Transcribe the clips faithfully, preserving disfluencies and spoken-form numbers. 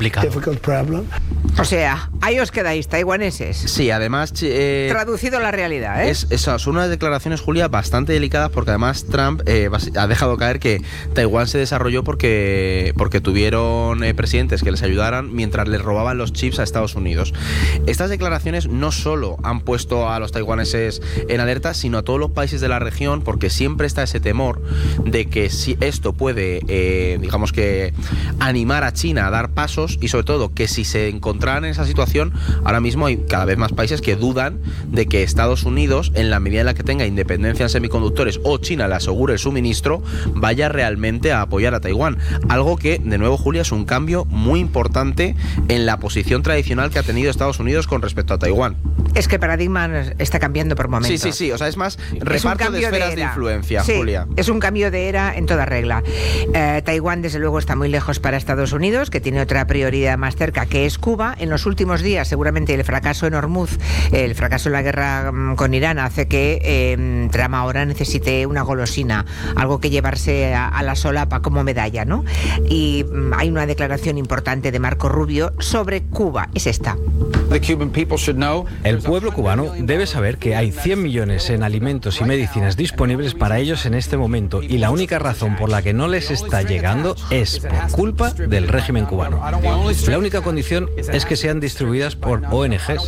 complicado. O sea, ahí os quedáis, taiwaneses. Sí, además... Eh, Traducido a la realidad, ¿eh? Es, esas son unas declaraciones, Julia, bastante delicadas, porque además Trump eh, ha dejado caer que Taiwán se desarrolló porque, porque tuvieron eh, presidentes que les ayudaran mientras les robaban los chips a Estados Unidos. Estas declaraciones no solo han puesto a los taiwaneses en alerta, sino a todos los países de la región, porque siempre está ese temor de que si esto puede, eh, digamos que, animar a China a dar pasos, y sobre todo que si se encontraran en esa situación, ahora mismo hay cada vez más países que dudan de que Estados Unidos, en la medida en la que tenga independencia en semiconductores o China le asegure el suministro, vaya realmente a apoyar a Taiwán. Algo que, de nuevo, Julia, es un cambio muy importante en la posición tradicional que ha tenido Estados Unidos con respecto a Taiwán. Es que el paradigma está cambiando por momentos. Sí, sí, sí. O sea, es más reparto de esferas de, de influencia, sí, Julia. Es un cambio de era en toda regla. Eh, Taiwán, desde luego, está muy lejos para Estados Unidos, que tiene otra prioridad más cerca, que es Cuba. En los últimos días, seguramente el fracaso en Hormuz, el fracaso en la guerra con Irán, hace que eh, Trump ahora necesite una golosina, algo que llevarse a, a la solapa como medalla, ¿no? Y um, hay una declaración importante de Marco Rubio sobre Cuba. Es esta. El pueblo cubano debe saber que hay cien millones en alimentos y medicinas disponibles para ellos en este momento, y la única razón por la que no les está llegando es por culpa del régimen cubano. La única condición es que sean distribuidas por O N Ges.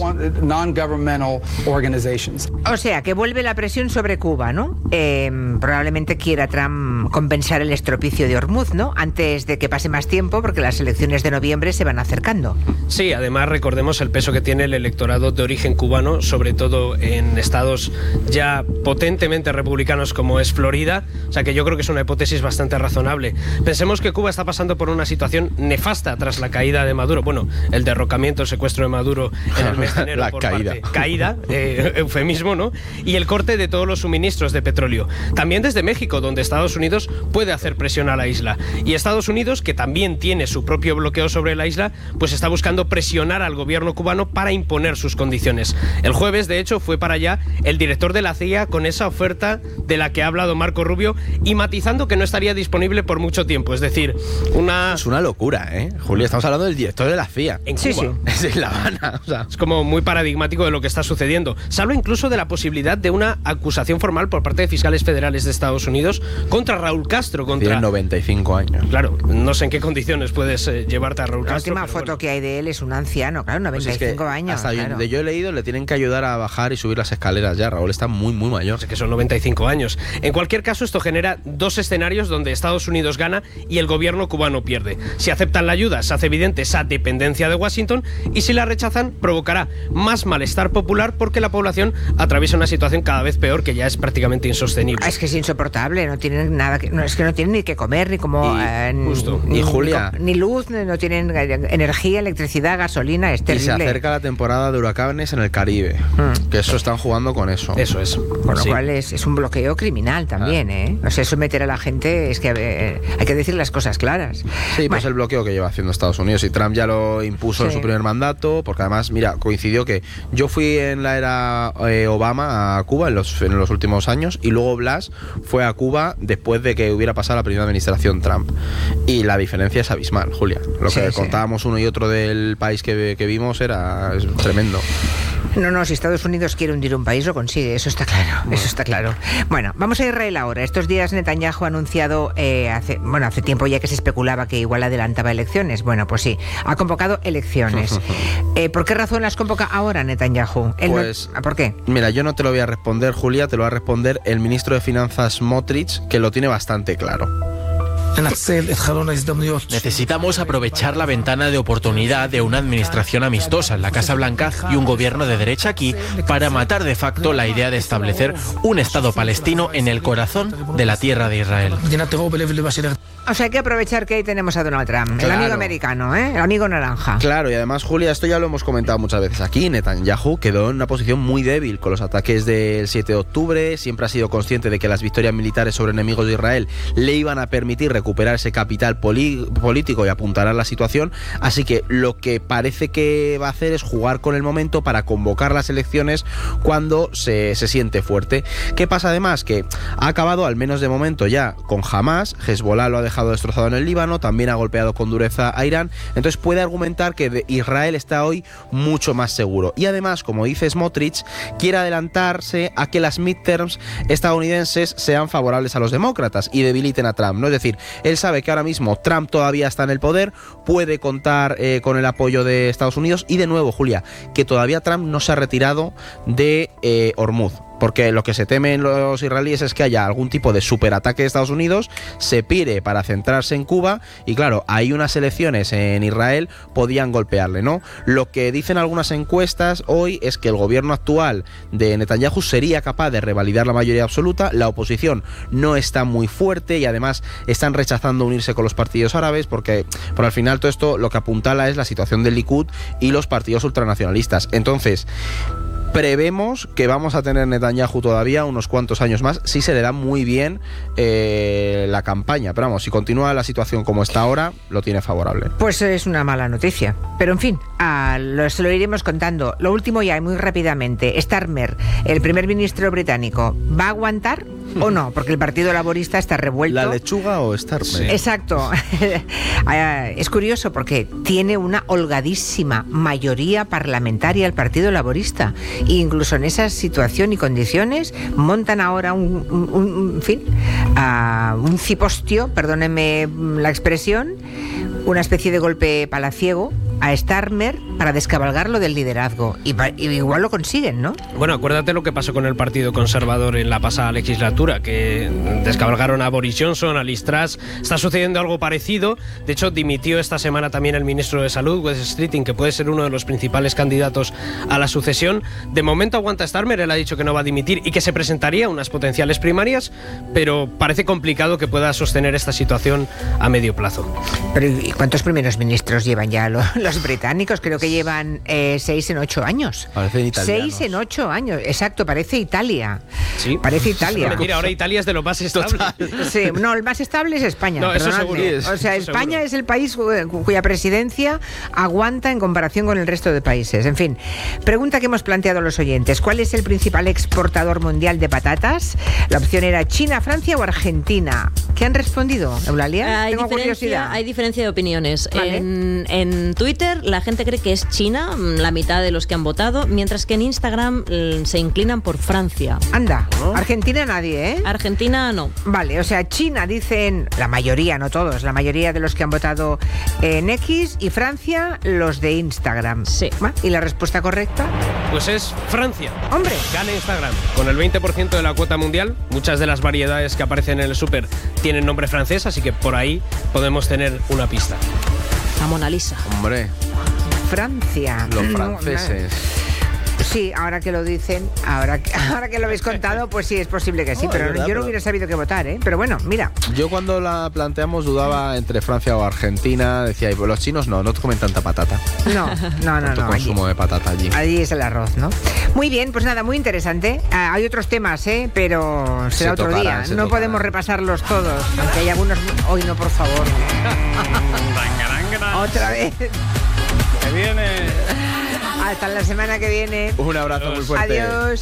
O sea, que vuelve la presión sobre Cuba, ¿no? Eh, probablemente quiera Trump compensar el estropicio de Hormuz, ¿no? Antes de que pase más tiempo, porque las elecciones de noviembre se van acercando. Sí, además recordemos el peso que tiene el electorado de origen cubano, sobre todo en estados ya potentemente republicanos como es Florida, o sea que yo creo que es una hipótesis bastante razonable. Pensemos que Cuba está pasando por una situación nefasta tras la caída de Maduro, bueno, el derrocamiento, el secuestro de Maduro en el mes de enero la por caída. parte, caída, eh, eufemismo, ¿no? Y el corte de todos los suministros de petróleo. También desde México, donde Estados Unidos puede hacer presión a la isla. Y Estados Unidos, que también tiene su propio bloqueo sobre la isla, pues está buscando presionar al gobierno cubano para imponer sus condiciones. El jueves, de hecho, fue para allá el director de la C I A con esa oferta de la que ha hablado Marco Rubio y matizando que no estaría disponible por mucho tiempo. Es decir, una... Es una locura, ¿eh? Julia, estamos hablando del director de la C I A. En sí, Cuba. Sí. Es en La Habana. O sea. Es como muy paradigmático de lo que está sucediendo. Se habla incluso de la posibilidad de una acusación formal por parte de fiscales federales de Estados Unidos contra Raúl Castro. Contra... Tiene noventa y cinco años. Claro, no sé en qué condiciones puedes eh, llevarte a Raúl La Castro. última foto bueno. que hay de él es un anciano, claro, noventa y cinco pues es que años. Hasta claro. donde yo he leído, le tienen que ayudar a bajar y subir las escaleras ya. Raúl está muy, muy mayor. Sé que son noventa y cinco años. En cualquier caso, esto genera dos escenarios donde Estados Unidos gana y el gobierno cubano pierde. Si aceptan la ayuda, se hace evidente esa dependencia de Washington, y si la rechazan, provocará más malestar popular porque la población atraviesa una situación cada vez peor que ya es prácticamente insostenible. Es que es insoportable, no tienen nada que, no, es que no tienen ni que comer, ni como Y, eh, justo. Ni, Y Julia. ni, ni luz, no tienen energía, electricidad, gasolina, es Y terrible. se acerca la temporada de huracanes en el Caribe. Mm. Que eso están jugando con eso. Eso es. Con lo Sí. cual es, es un bloqueo criminal también, ¿eh? No sé, someter a la gente, es que eh, hay que decir las cosas claras. Sí, pues Bueno. el bloqueo que lleva haciendo Estados Unidos, y Trump ya lo impuso en Sí. su primer mandato, porque además, mira, coincidió que yo fui en la era eh, Obama a Cuba en los, en los últimos años, y luego Blas fue a Cuba después de que hubiera pasado la primera administración Trump, y la diferencia es abismal, Julia. Lo Sí, que sí. contábamos uno y otro del país que, que vimos era es tremendo. No, no, si Estados Unidos quiere hundir un país, lo consigue, eso está claro, bueno. eso está claro. Bueno, vamos a Israel ahora. Estos días Netanyahu ha anunciado, eh, hace, bueno, hace tiempo ya que se especulaba que igual adelantaba elecciones. Bueno, pues sí, ha convocado elecciones. eh, ¿Por qué razón las convoca ahora Netanyahu? Él Pues, no, ¿por qué? Mira, yo no te lo voy a responder, Julia, te lo va a responder el ministro de Finanzas Smotrich, que lo tiene bastante claro. Necesitamos aprovechar la ventana de oportunidad de una administración amistosa en la Casa Blanca y un gobierno de derecha aquí para matar de facto la idea de establecer un Estado palestino en el corazón de la tierra de Israel. O sea, hay que aprovechar que ahí tenemos a Donald Trump, el Claro. amigo americano, ¿eh? El amigo naranja. Claro, y además, Julia, esto ya lo hemos comentado muchas veces aquí. Netanyahu quedó en una posición muy débil con los ataques del siete de octubre. Siempre ha sido consciente de que las victorias militares sobre enemigos de Israel le iban a permitir recuperar ese capital poli- político y apuntalar la situación, así que lo que parece que va a hacer es jugar con el momento para convocar las elecciones cuando se, se siente fuerte. ¿Qué pasa además? Que ha acabado, al menos de momento ya, con Hamas. Hezbollah lo ha dejado destrozado en el Líbano, también ha golpeado con dureza a Irán, entonces puede argumentar que Israel está hoy mucho más seguro. Y además, como dice Smotrich, quiere adelantarse a que las midterms estadounidenses sean favorables a los demócratas y debiliten a Trump, ¿no? Es decir, él sabe que ahora mismo Trump todavía está en el poder, puede contar eh, con el apoyo de Estados Unidos y, de nuevo, Julia, que todavía Trump no se ha retirado de eh, Hormuz. Porque lo que se temen los israelíes es que haya algún tipo de superataque de Estados Unidos, se pire para centrarse en Cuba y, claro, hay unas elecciones en Israel, podían golpearle, ¿no? Lo que dicen algunas encuestas hoy es que el gobierno actual de Netanyahu sería capaz de revalidar la mayoría absoluta, la oposición no está muy fuerte y además están rechazando unirse con los partidos árabes porque, por al final, todo esto lo que apuntala es la situación del Likud y los partidos ultranacionalistas. Entonces, prevemos que vamos a tener Netanyahu todavía unos cuantos años más, si se le da muy bien eh, la campaña. Pero vamos, si continúa la situación como está ahora, lo tiene favorable. Pues es una mala noticia. Pero en fin, a lo, se lo iremos contando. Lo último ya, muy rápidamente. Starmer, el primer ministro británico, ¿va a aguantar o no? Porque el Partido Laborista está revuelto. ¿La lechuga o Starmer? Sí. Exacto. Es curioso porque tiene una holgadísima mayoría parlamentaria el Partido Laborista. E incluso en esa situación y condiciones montan ahora un, un, un, en fin, uh, un cipostio, perdónenme la expresión, una especie de golpe palaciego a Starmer para descabalgarlo del liderazgo. Y, y igual lo consiguen, ¿no? Bueno, acuérdate lo que pasó con el Partido Conservador en la pasada legislatura, que descabalgaron a Boris Johnson, a Liz Truss. Está sucediendo algo parecido. De hecho, dimitió esta semana también el ministro de Salud, Wes Streeting, que puede ser uno de los principales candidatos a la sucesión. De momento aguanta Starmer, él ha dicho que no va a dimitir y que se presentaría a unas potenciales primarias, pero parece complicado que pueda sostener esta situación a medio plazo. Pero ¿y cuántos primeros ministros llevan ya los, los británicos? Creo que llevan eh, seis en ocho años. Parecen italianos. Seis en ocho años, exacto, parece Italia. Sí. Parece Italia. Mira, ahora Italia es de lo más estable. Sí, no, el más estable es España. No, eso seguro. O sea, eso España seguro. es el país cuya presidencia aguanta en comparación con el resto de países. En fin, pregunta que hemos planteado a los oyentes. ¿Cuál es el principal exportador mundial de patatas? La opción era China, Francia o Argentina. ¿Qué han respondido, Eulalia? Hay Tengo diferencia, curiosidad. hay diferencia de opiniones. Vale. En, en Twitter la gente cree que es China, la mitad de los que han votado, mientras que en Instagram mm, se inclinan por Francia. Anda, ¿no? Argentina nadie, ¿eh? Argentina no. Vale, o sea, China dicen, la mayoría, no todos, la mayoría de los que han votado en X, y Francia los de Instagram. Sí. ¿Y la respuesta correcta? Pues es Francia. ¡Hombre! Gana Instagram. Con el veinte por ciento de la cuota mundial, muchas de las variedades que aparecen en el súper tienen nombre francés, así que por ahí podemos tener una pista. La Mona Lisa. Hombre, Francia. los No, franceses. Sí, ahora que lo dicen, ahora que, ahora que lo habéis contado, pues sí, es posible que sí, No, pero es verdad, yo no pero- hubiera sabido qué votar, ¿eh? Pero bueno, mira, Yo cuando la planteamos dudaba entre Francia o Argentina. Decía, "Y, pues, los chinos no, no comen tanta patata. no, no, no, Tanto no. allí- consumo de patata allí. Allí es el arroz, ¿no? Muy bien, pues nada, muy interesante. Ah, hay otros temas, ¿eh? Pero será Se otro tocarán, día. se No tocarán. podemos repasarlos todos, aunque hay algunos... Hoy no, por favor. Otra vez. Que viene. Hasta la semana que viene. Un abrazo muy fuerte. Adiós.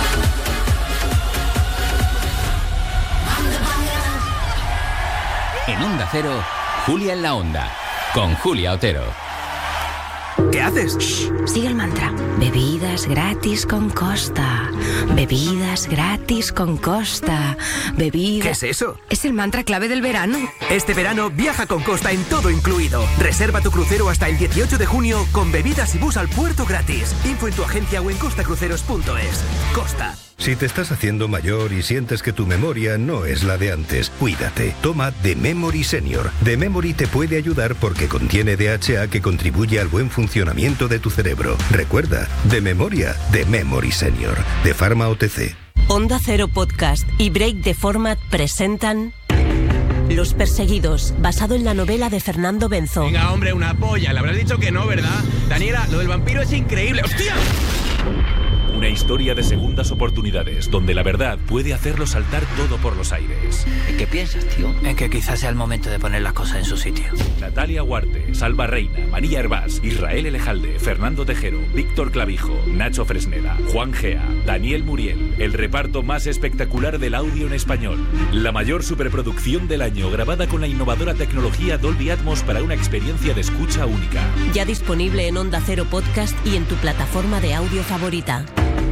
En Onda Cero, Julia en la Onda, con Julia Otero. ¿Qué haces? Sigue el mantra. Bebidas gratis con Costa. Bebidas gratis con Costa. Bebidas... ¿Qué es eso? Es el mantra clave del verano. Este verano viaja con Costa en todo incluido. Reserva tu crucero hasta el dieciocho de junio con bebidas y bus al puerto gratis. Info en tu agencia o en costacruceros punto es. Costa. Si te estás haciendo mayor y sientes que tu memoria no es la de antes, cuídate. Toma The Memory Senior. The Memory te puede ayudar porque contiene D H A que contribuye al buen funcionamiento de tu cerebro. Recuerda, de memoria, The Memory Senior. De Pharma O T C. Onda Cero Podcast y Break the Format presentan Los Perseguidos, basado en la novela de Fernando Benzo. Venga, hombre, una polla. Le habrás dicho que no, ¿verdad? Daniela, lo del vampiro es increíble. ¡Hostia! Una historia de segundas oportunidades, donde la verdad puede hacerlo saltar todo por los aires. ¿En qué piensas, tío? En que quizás sea el momento de poner las cosas en su sitio. Natalia Huarte, Salva Reina, María Hervás, Israel Elejalde, Fernando Tejero, Víctor Clavijo, Nacho Fresneda, Juan Gea, Daniel Muriel. El reparto más espectacular del audio en español. La mayor superproducción del año, grabada con la innovadora tecnología Dolby Atmos para una experiencia de escucha única. Ya disponible en Onda Cero Podcast y en tu plataforma de audio favorita.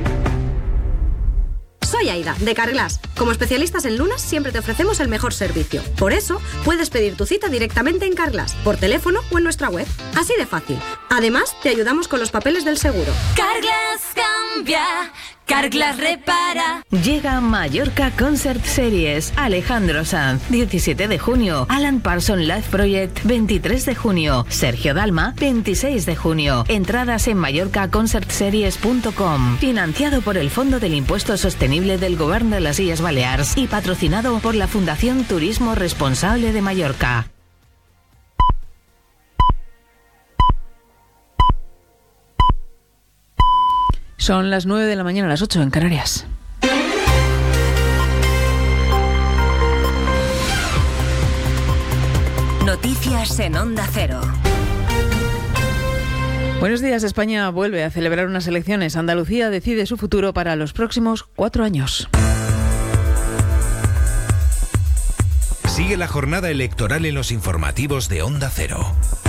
Soy Aida, de Carglass. Como especialistas en lunas, siempre te ofrecemos el mejor servicio. Por eso, puedes pedir tu cita directamente en Carglass, por teléfono o en nuestra web. Así de fácil. Además, te ayudamos con los papeles del seguro. Carglass cambia, Carglass repara. Llega Mallorca Concert Series. Alejandro Sanz, diecisiete de junio. Alan Parsons Live Project, veintitrés de junio. Sergio Dalma, veintiséis de junio. Entradas en mallorca concert series punto com. Financiado por el Fondo del Impuesto Sostenible del Govern de las Illes Balears y patrocinado por la Fundación Turismo Responsable de Mallorca. Son las nueve de la mañana, las ocho en Canarias. Noticias en Onda Cero. Buenos días. España vuelve a celebrar unas elecciones. Andalucía decide su futuro para los próximos cuatro años. Sigue la jornada electoral en los informativos de Onda Cero.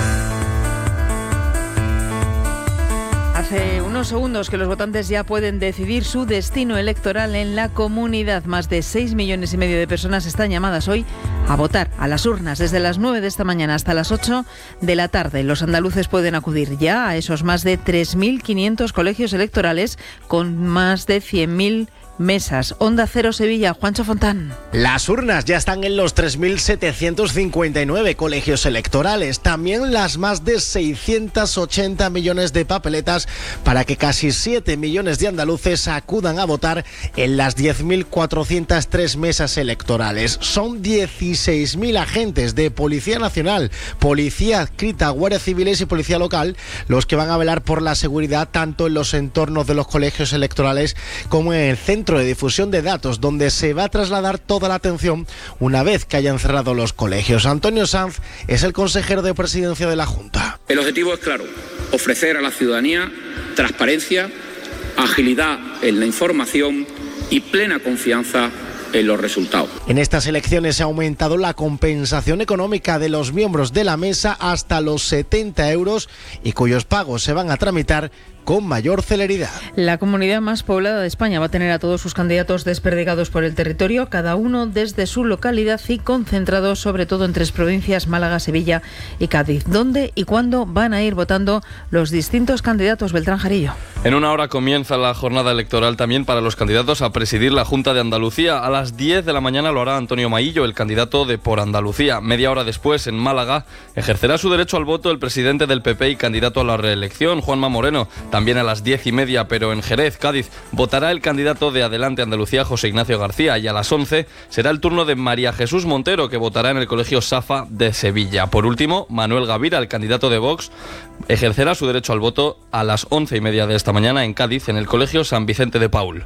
Hace unos segundos que los votantes ya pueden decidir su destino electoral en la comunidad. Más de seis millones y medio de personas están llamadas hoy a votar a las urnas desde las nueve de esta mañana hasta las ocho de la tarde. Los andaluces pueden acudir ya a esos más de tres mil quinientos colegios electorales con más de cien mil mesas. Onda Cero Sevilla, Juancho Fontán. Las urnas ya están en los tres mil setecientos cincuenta y nueve colegios electorales. También las más de seiscientos ochenta millones de papeletas para que casi siete millones de andaluces acudan a votar en las diez mil cuatrocientas tres mesas electorales. Son dieciséis mil agentes de Policía Nacional, Policía Adscrita, Guardias Civiles y Policía Local los que van a velar por la seguridad tanto en los entornos de los colegios electorales como en el centro de difusión de datos, donde se va a trasladar toda la atención una vez que hayan cerrado los colegios. Antonio Sanz es el consejero de Presidencia de la Junta. El objetivo es claro: ofrecer a la ciudadanía transparencia, agilidad en la información y plena confianza en los resultados. En estas elecciones se ha aumentado la compensación económica de los miembros de la mesa hasta los setenta euros y cuyos pagos se van a tramitar con mayor celeridad. La comunidad más poblada de España va a tener a todos sus candidatos desperdigados por el territorio, cada uno desde su localidad y concentrados sobre todo en tres provincias: Málaga, Sevilla y Cádiz. ¿Dónde y cuándo van a ir votando los distintos candidatos? Beltrán Jarillo. En una hora comienza la jornada electoral también para los candidatos a presidir la Junta de Andalucía. A las diez de la mañana lo hará Antonio Maillo, el candidato de Por Andalucía. Media hora después, en Málaga, ejercerá su derecho al voto el presidente del P P y candidato a la reelección, Juanma Moreno. También a las diez y media, pero en Jerez, Cádiz, votará el candidato de Adelante Andalucía, José Ignacio García, y a las once será el turno de María Jesús Montero, que votará en el Colegio Safa de Sevilla. Por último, Manuel Gavira, el candidato de Vox, ejercerá su derecho al voto a las once y media de esta mañana en Cádiz, en el Colegio San Vicente de Paul.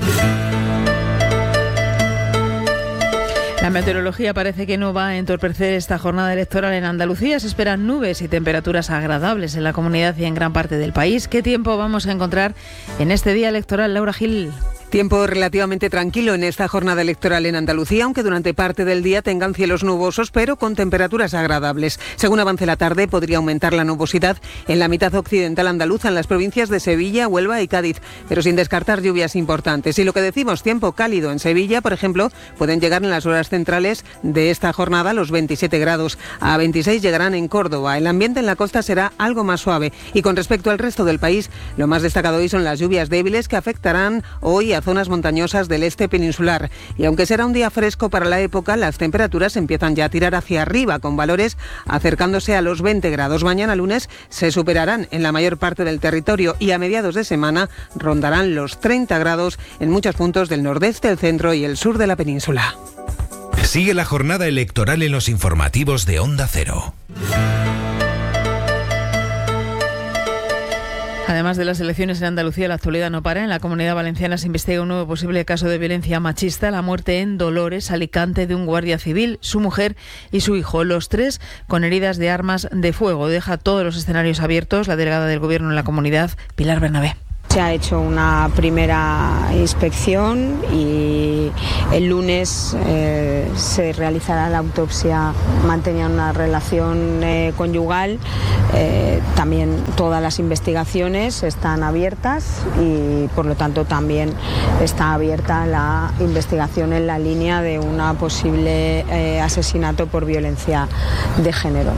La meteorología parece que no va a entorpecer esta jornada electoral en Andalucía. Se esperan nubes y temperaturas agradables en la comunidad y en gran parte del país. ¿Qué tiempo vamos a encontrar en este día electoral, Laura Gil? Tiempo relativamente tranquilo en esta jornada electoral en Andalucía, aunque durante parte del día tengan cielos nubosos, pero con temperaturas agradables. Según avance la tarde, podría aumentar la nubosidad en la mitad occidental andaluza, en las provincias de Sevilla, Huelva y Cádiz, pero sin descartar lluvias importantes. Y lo que decimos, tiempo cálido en Sevilla, por ejemplo, pueden llegar en las horas centrales de esta jornada los veintisiete grados. A veintiséis llegarán en Córdoba. El ambiente en la costa será algo más suave. Y con respecto al resto del país, lo más destacado hoy son las lluvias débiles que afectarán hoy a zonas montañosas del este peninsular. Y aunque será un día fresco para la época, las temperaturas empiezan ya a tirar hacia arriba, con valores acercándose a los veinte grados. Mañana lunes se superarán en la mayor parte del territorio y a mediados de semana rondarán los treinta grados en muchos puntos del nordeste, el centro y el sur de la península. Sigue la jornada electoral en los informativos de Onda Cero. Además, Además de las elecciones en Andalucía, la actualidad no para. En la Comunidad Valenciana se investiga un nuevo posible caso de violencia machista, la muerte en Dolores, Alicante, de un guardia civil, su mujer y su hijo, los tres con heridas de armas de fuego. Deja todos los escenarios abiertos la delegada del Gobierno en la comunidad, Pilar Bernabé. Se ha hecho una primera inspección y el lunes eh, se realizará la autopsia. Mantenían una relación eh, conyugal. Eh, también todas las investigaciones están abiertas y por lo tanto también está abierta la investigación en la línea de un posible eh, asesinato por violencia de género.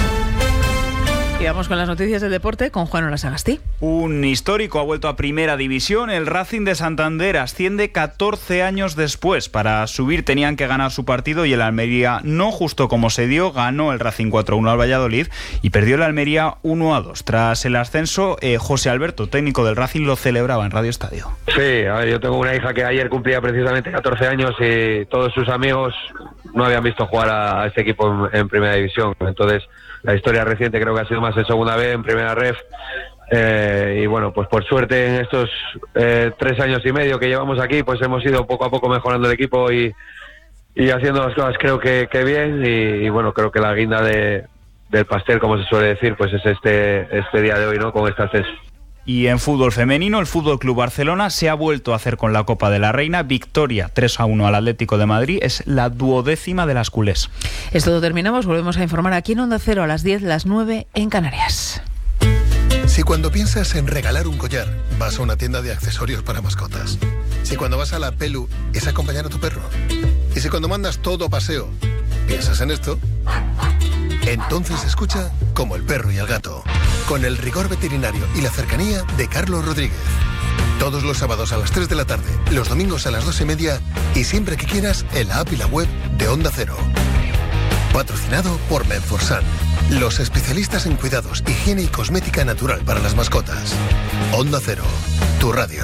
Y vamos con las noticias del deporte con Juan Olasagasti. Un histórico ha vuelto a Primera División. El Racing de Santander asciende catorce años después. Para subir tenían que ganar su partido y el Almería, no justo como se dio, ganó el Racing cuatro a uno al Valladolid y perdió el Almería uno a dos. Tras el ascenso, eh, José Alberto, técnico del Racing, lo celebraba en Radio Estadio. Sí, a ver, yo tengo una hija que ayer cumplía precisamente catorce años y todos sus amigos no habían visto jugar a, a este equipo en, en Primera División. Entonces, la historia reciente creo que ha sido más en segunda B, en primera ref. Eh, y bueno, pues por suerte en estos eh, tres años y medio que llevamos aquí, pues hemos ido poco a poco mejorando el equipo y, y haciendo las cosas creo que, que bien. Y, y bueno, creo que la guinda de, del pastel, como se suele decir, pues es este, este día de hoy, ¿no? Con este ascenso. Y en fútbol femenino, el Fútbol Club Barcelona se ha vuelto a hacer con la Copa de la Reina. Victoria tres a uno al Atlético de Madrid. Es la duodécima de las culés. Es todo, terminamos. Volvemos a informar aquí en Onda Cero a las diez, las nueve en Canarias. Si cuando piensas en regalar un collar, vas a una tienda de accesorios para mascotas. Si cuando vas a la Pelu es acompañar a tu perro. Y si cuando mandas todo a paseo, piensas en esto, entonces escucha Como el perro y el gato, con el rigor veterinario y la cercanía de Carlos Rodríguez. Todos los sábados a las tres de la tarde, los domingos a las dos y media y siempre que quieras en la app y la web de Onda Cero. Patrocinado por Menforsan, los especialistas en cuidados, higiene y cosmética natural para las mascotas. Onda Cero, tu radio.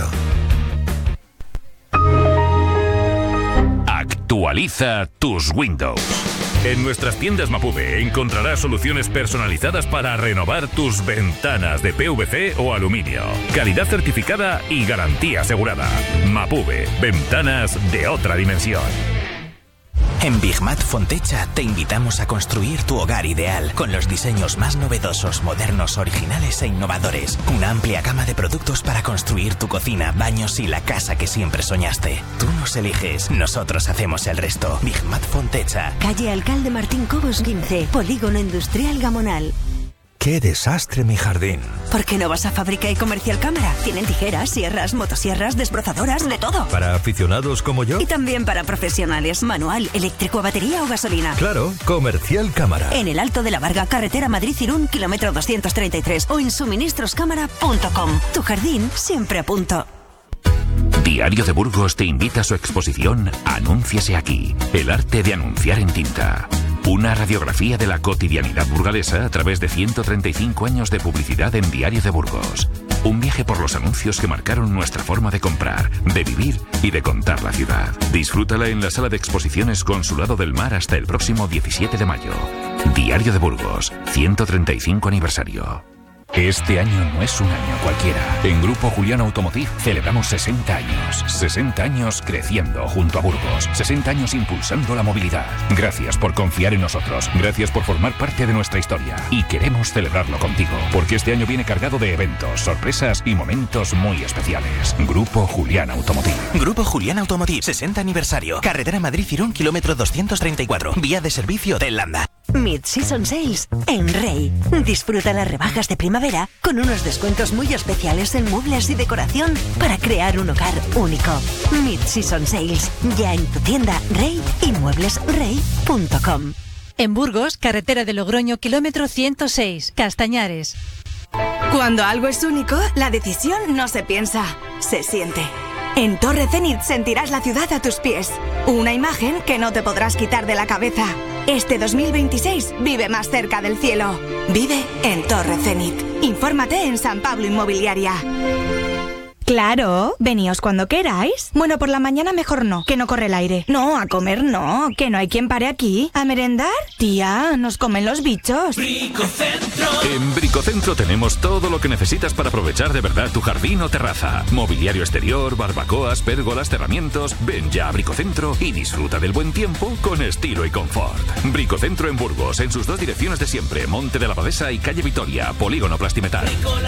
Actualiza tus Windows. En nuestras tiendas Mapube encontrarás soluciones personalizadas para renovar tus ventanas de P V C o aluminio. Calidad certificada y garantía asegurada. Mapube, ventanas de otra dimensión. En Bigmat Fontecha te invitamos a construir tu hogar ideal con los diseños más novedosos, modernos, originales e innovadores. Una amplia gama de productos para construir tu cocina, baños y la casa que siempre soñaste. Tú nos eliges, nosotros hacemos el resto. Bigmat Fontecha. Calle Alcalde Martín Cobos quince, Polígono Industrial Gamonal. ¡Qué desastre mi jardín! ¿Por qué no vas a Fábrica y Comercial Cámara? Tienen tijeras, sierras, motosierras, desbrozadoras, de todo. ¿Para aficionados como yo? Y también para profesionales, manual, eléctrico, batería o gasolina. Claro, Comercial Cámara. En el Alto de la Varga, carretera Madrid-Irún, kilómetro doscientos treinta y tres o en suministros cámara punto com. Tu jardín siempre a punto. Diario de Burgos te invita a su exposición Anúnciase aquí, el arte de anunciar en tinta. Una radiografía de la cotidianidad burgalesa a través de ciento treinta y cinco años de publicidad en Diario de Burgos. Un viaje por los anuncios que marcaron nuestra forma de comprar, de vivir y de contar la ciudad. Disfrútala en la sala de exposiciones Consulado del Mar hasta el próximo diecisiete de mayo. Diario de Burgos, ciento treinta y cinco aniversario. Este año no es un año cualquiera. En Grupo Julián Automotive celebramos sesenta años. sesenta años creciendo junto a Burgos. sesenta años impulsando la movilidad. Gracias por confiar en nosotros. Gracias por formar parte de nuestra historia. Y queremos celebrarlo contigo, porque este año viene cargado de eventos, sorpresas y momentos muy especiales. Grupo Julián Automotive. Grupo Julián Automotive, sesenta aniversario. Carretera Madrid-Irún, kilómetro doscientos treinta y cuatro. Vía de servicio de Landa. Mid-Season Sales en Rey. Disfruta las rebajas de primavera con unos descuentos muy especiales en muebles y decoración para crear un hogar único. Mid-Season Sales, ya en tu tienda Rey y muebles rey punto com. En Burgos, carretera de Logroño, kilómetro ciento seis, Castañares. Cuando algo es único, la decisión no se piensa, se siente. En Torre Zenit sentirás la ciudad a tus pies. Una imagen que no te podrás quitar de la cabeza. Este dos mil veintiséis vive más cerca del cielo. Vive en Torre Zenit. Infórmate en San Pablo Inmobiliaria. Claro, veníos cuando queráis. Bueno, por la mañana mejor no, que no corre el aire. No, a comer no, que no hay quien pare aquí. ¿A merendar? Tía, nos comen los bichos. Bricocentro. En Bricocentro tenemos todo lo que necesitas para aprovechar de verdad tu jardín o terraza. Mobiliario exterior, barbacoas, pérgolas, cerramientos. Ven ya a Bricocentro y disfruta del buen tiempo con estilo y confort. Bricocentro en Burgos, en sus dos direcciones de siempre, Monte de la Abadesa y Calle Vitoria, Polígono Plastimetal.